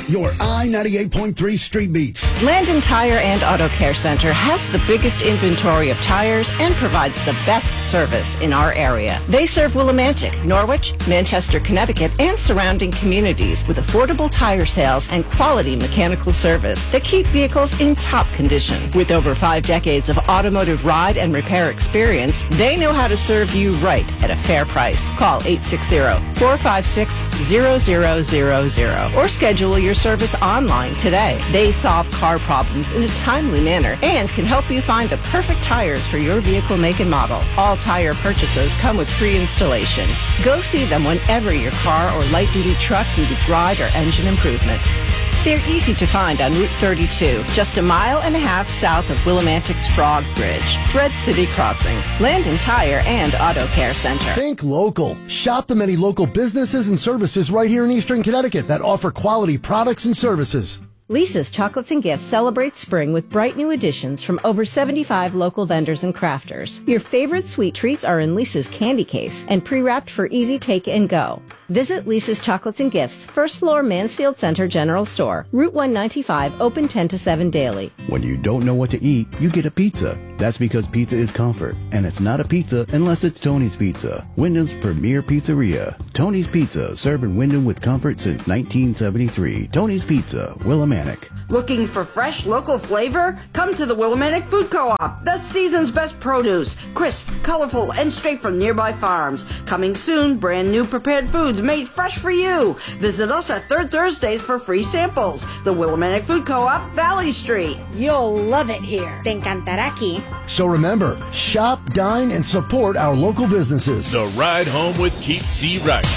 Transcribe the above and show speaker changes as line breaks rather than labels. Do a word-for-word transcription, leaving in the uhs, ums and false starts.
your I ninety-eight point three Street Beats.
Landon Tire and Auto Care Center has the biggest inventory of tires and provides the best service in our area. They serve Willimantic, Norwich, Manchester, Connecticut, and surrounding communities with affordable tire sales and quality mechanical service that keep vehicles in top condition. With over five decades of automotive ride and repair experience, they know how to serve you right at a fair price. Call eight six zero, four five six, zero zero zero zero or schedule your service online today. They solve car problems in a timely manner and can help you find the perfect tires for your vehicle make and model. All tire purchases come with free installation. Go see them whenever your car or light-duty truck needs ride or engine improvement. They're easy to find on Route thirty-two, just a mile and a half south of Willimantic's Frog Bridge, Thread City Crossing, Landon Tire and Auto Care Center.
Think local. Shop the many local businesses and services right here in Eastern Connecticut that offer quality products and services.
Lisa's Chocolates and Gifts celebrates spring with bright new additions from over seventy-five local vendors and crafters. Your favorite sweet treats are in Lisa's candy case and pre-wrapped for easy take and go. Visit Lisa's Chocolates and Gifts, first floor Mansfield Center General Store, Route one ninety-five, open ten to seven daily.
When you don't know what to eat, you get a pizza. That's because pizza is comfort, and it's not a pizza unless it's Tony's Pizza, Wyndham's premier pizzeria. Tony's Pizza, serving Wyndham with comfort since nineteen seventy-three. Tony's Pizza, Willimantic.
Looking for fresh local flavor? Come to the Willimantic Food Co-op, the season's best produce. Crisp, colorful, and straight from nearby farms. Coming soon, brand new prepared foods made fresh for you. Visit us at Third Thursdays for free samples. The Willimantic Food Co-op, Valley Street.
You'll love it here. Te encantará aquí.
So remember, shop, dine, and support our local businesses.
The Ride Home with Keith C. Rice.